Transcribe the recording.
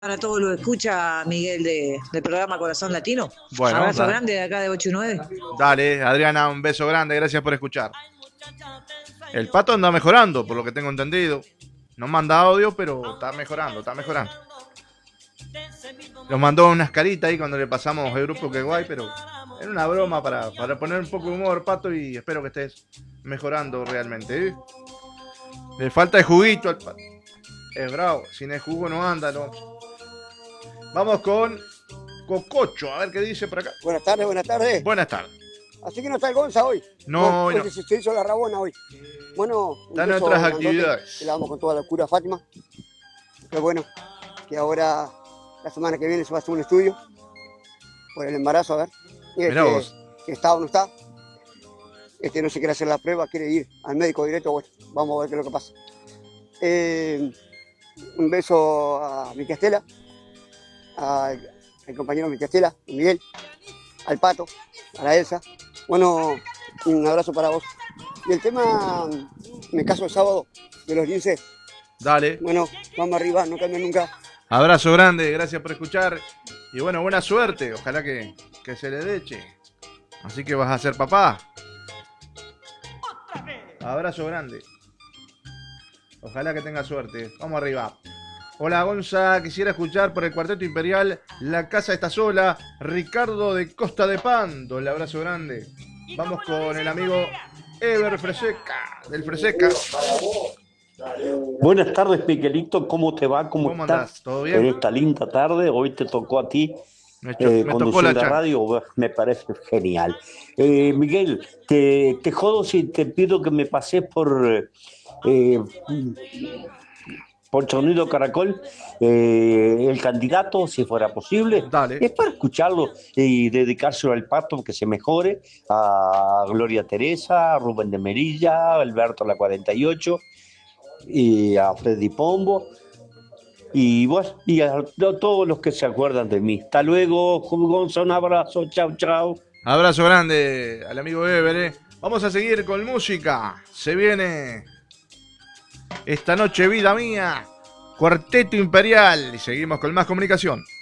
Para todos los escucha, Miguel, del programa Corazón Latino. Bueno, Abrazo grande de acá de 8 y 9. Dale, Adriana, un beso grande, gracias por escuchar. El Pato anda mejorando, por lo que tengo entendido. No manda audio, pero está mejorando, está mejorando. Nos mandó unas caritas ahí cuando le pasamos el grupo que guay, pero era una broma para poner un poco de humor, Pato, y espero que estés mejorando realmente, ¿eh? Le falta el juguito al Pato. Es bravo, sin el jugo no anda, no. Vamos con Cococho, a ver qué dice por acá. Buenas tardes, buenas tardes. Buenas tardes. Así que no está el Gonza hoy. No, bueno, no. Se hizo la Rabona hoy. Bueno, están en otras actividades. Que la vamos con toda la cura Fátima. Pero bueno, que ahora la semana que viene se va a hacer un estudio por el embarazo, a ver. Y que está o no está. No se quiere hacer la prueba, quiere ir al médico directo. Bueno, vamos a ver qué es lo que pasa. Un beso a mi Castela, al compañero mi Castela, Miguel, al Pato, a la Elsa. Bueno, un abrazo para vos. Y el tema, me caso el sábado de los 15. Dale. Bueno, vamos arriba, no cambia nunca. Abrazo grande, gracias por escuchar. Y bueno, buena suerte. Ojalá que se le deche. Así que vas a ser papá. Abrazo grande. Ojalá que tenga suerte. Vamos arriba. Hola Gonza, quisiera escuchar por el Cuarteto Imperial La Casa Está Sola, Ricardo de Costa de Pando. El abrazo grande. Vamos con el amigo Ever Freseca, del Freseca. Buenas tardes, Miguelito, ¿cómo te va? ¿Cómo estás? Andás? ¿Todo bien? En esta linda tarde, hoy te tocó a ti me conducir la radio, me parece genial. Miguel, te jodo si te pido que me pases por Sonido Caracol, el candidato, si fuera posible. Dale. Es para escucharlo y dedicárselo al Pato, que se mejore, a Gloria Teresa, a Rubén de Merilla, a Alberto La 48, y a Freddy Pombo, y bueno, y a todos los que se acuerdan de mí. Hasta luego, Gonza, un abrazo, chao, chao. Abrazo grande al amigo Ever. Vamos a seguir con música. Se viene esta noche, vida mía, Cuarteto Imperial, y seguimos con más comunicación.